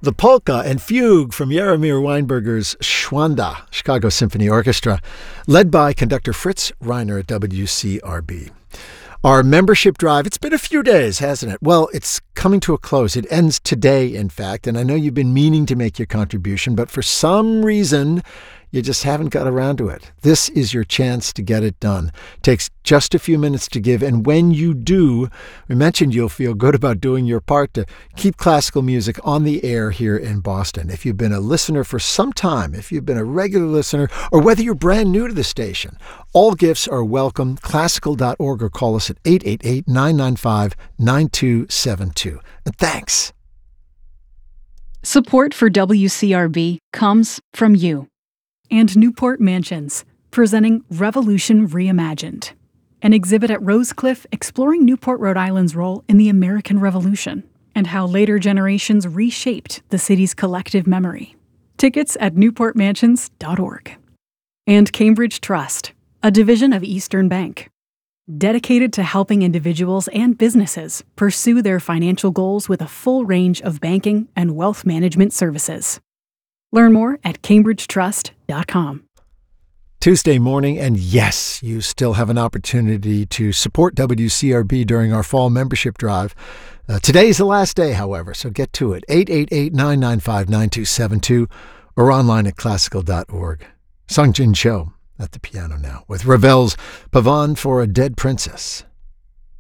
The polka and fugue from Jaromir Weinberger's Schwanda, Chicago Symphony Orchestra, led by conductor Fritz Reiner at WCRB. Our membership drive, it's been a few days, hasn't it? Well, it's coming to a close. It ends today, in fact, and I know you've been meaning to make your contribution, but for some reason, you just haven't got around to it. This is your chance to get it done. It takes just a few minutes to give, and when you do, we mentioned you'll feel good about doing your part to keep classical music on the air here in Boston. If you've been a listener for some time, if you've been a regular listener, or whether you're brand new to the station, all gifts are welcome. Classical.org or call us at 888-995-9272. And thanks. Support for WCRB comes from you. And Newport Mansions, presenting Revolution Reimagined, an exhibit at Rosecliff exploring Newport, Rhode Island's role in the American Revolution and how later generations reshaped the city's collective memory. Tickets at newportmansions.org. And Cambridge Trust, a division of Eastern Bank, dedicated to helping individuals and businesses pursue their financial goals with a full range of banking and wealth management services. Learn more at cambridgetrust.com. Tuesday morning, and yes, you still have an opportunity to support WCRB during our fall membership drive. Today is the last day, however, so get to it. 888-995-9272 or online at classical.org. Sung Jin Cho at the piano now with Ravel's Pavane for a Dead Princess.